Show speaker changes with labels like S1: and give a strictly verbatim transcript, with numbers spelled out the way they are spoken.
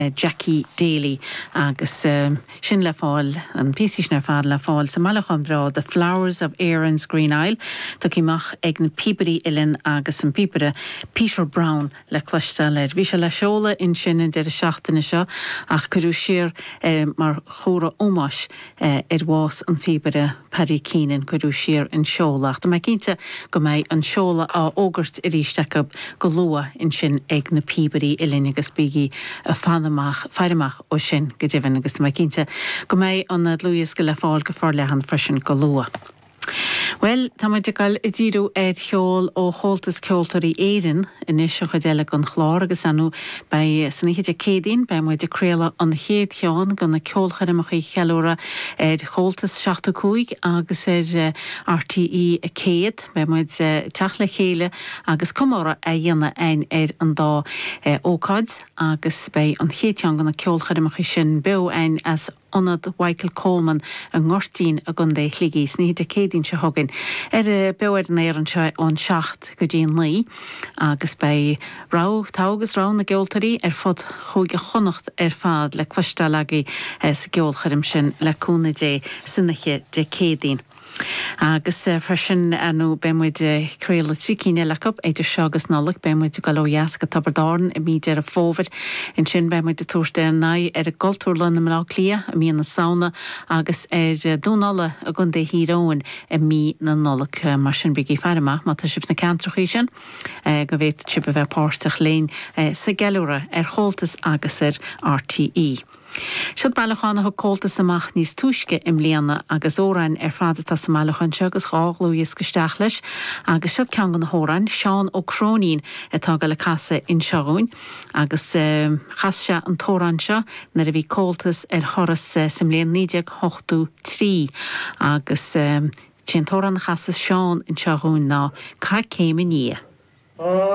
S1: Jackie Daly agus um, sin le fáil an písis nar fad le fáil sa malachon bra The Flowers of Erin's Green Isle tá cíach ag na Peabody Ilin agus an pípere Peter Brown le cloiste leid. Bhí se le seola in sin in de seachtainna seo ach curú siar eh, mar chóra ómas eh, ar bhás an pípere Paddy Keenan curú siar in seolach. Tá mai cínte go méid an seola á ógurt i ríisteach go lua in sin ag na Peabody Ilin agus bígí a fanam fearmach ó sin go dtíhann agus tá cínte go méid an luas go le fáil go forlehan freisin go lua. Well, tá muid gal i ddíú éid cheol ó chomhaltas ceoltarí éireann inis a chuidéile an chlár agus anú bei sanníide cédín bei muid decréile an chéad cheán gan na ceolcharimach í cheúra éid chomhaltas seachta cúig agus é R T E a céad bei muid teachla chéile agus cumóra a dhéanana ein éid an dá ócáid agus bei an chéadteán gan na ceolcharimach í sin be ein as anad Michael Coleman an ngortín a gun dé chlígí sníide cédín se hogin. Er beir an éir an seacht go dtíon lí agus bei rá tágus rá na geoltarí ar fod chuige chonacht ar fad le cuiste legaí sa geolcharim sin leúna dé sinnache de cédín. Agus uh, freisin anú bemuid créile trícíine lecup éidir seagus nálaach bemuid go jaasca tabardáin i míidir a fóver in sin bemuid de túirsteir nai ar a goltúrlan na mrá clia a mí na sauna agus ar dúnála a gun dé híróin a mí na nálaach mar sin bigí fearma má tá sib na cantrachaí sin go bhéit sib a bheith páirteach léin sa geúra ar chomhaltas agus ar R T E. Siad bailachána thu cóltas amach níos túisce im léana agus órain ar fada tá sa bailachan se agus gáglú is gosteach leis agus siad cean gan hórain Seán ó Crónín atá go le casa in seún agus um, chas se an tórain se nar a bhí cóltas ar thoras uh, sim léon nídeag hochtú trí agus um, sin tóran chasa Seán in seún ná ca céim ní.